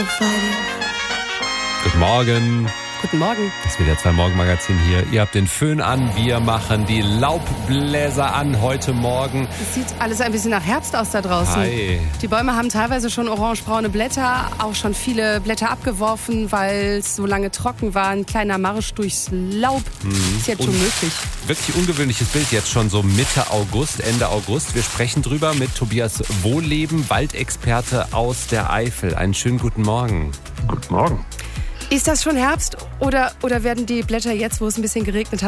Guten Morgen. Guten Morgen. Das ist wieder 2 Morgen-Magazin hier. Ihr habt den Föhn an, wir machen die Laubbläser an heute Morgen. Es sieht alles ein bisschen nach Herbst aus da draußen. Hi. Die Bäume haben teilweise schon orange-braune Blätter, auch schon viele Blätter abgeworfen, weil es so lange trocken war. Ein kleiner Marsch durchs Laub ist jetzt schon möglich. Wirklich ungewöhnliches Bild jetzt schon so Mitte August, Ende August. Wir sprechen drüber mit Tobias Wohleben, Waldexperte aus der Eifel. Einen schönen guten Morgen. Guten Morgen. Ist das schon Herbst oder werden die Blätter jetzt, wo es ein bisschen geregnet hat,